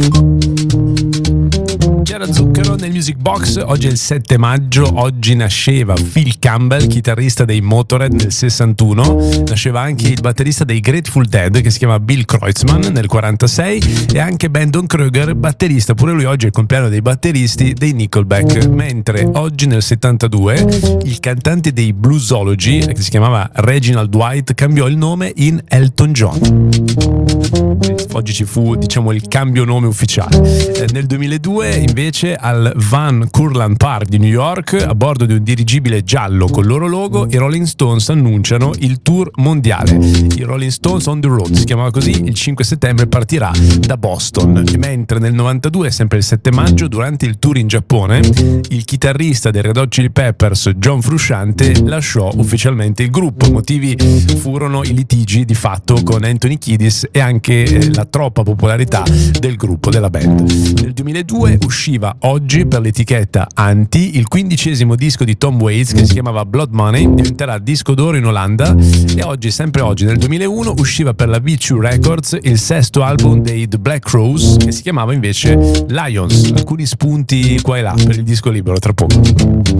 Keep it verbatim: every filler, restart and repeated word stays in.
C'era zucchero nel Music Box. Oggi è il sette maggio. Oggi nasceva Phil Campbell, chitarrista dei Motorhead nel sessantuno. Nasceva anche il batterista dei Grateful Dead che si chiama Bill Kreutzmann nel quarantasei, e anche Brandon Krueger, batterista, pure lui oggi è il compleanno dei batteristi dei Nickelback. Mentre oggi nel settantadue il cantante dei Bluesology, che si chiamava Reginald Dwight, cambiò il nome in Elton John. Oggi ci fu, diciamo, il cambio nome ufficiale. Eh, nel duemiladue invece al Van Curland Park di New York, a bordo di un dirigibile giallo con il loro logo, i Rolling Stones annunciano il tour mondiale. I Rolling Stones on the Road si chiamava così. Il cinque settembre partirà da Boston. Mentre nel novantadue, sempre il sette maggio, durante il tour in Giappone, il chitarrista dei Red Hot Chili Peppers John Frusciante lasciò ufficialmente il gruppo. I motivi furono i litigi di fatto con Anthony Kiedis e anche eh, la troppa popolarità del gruppo, della band. Nel duemiladue usciva oggi per l'etichetta Anti il quindicesimo disco di Tom Waits, che si chiamava Blood Money, diventerà disco d'oro in Olanda. E oggi, sempre oggi, nel duemilauno, usciva per la V due Records il sesto album dei The Black Crowes, che si chiamava invece Lions. Alcuni spunti qua e là per il disco libero tra poco.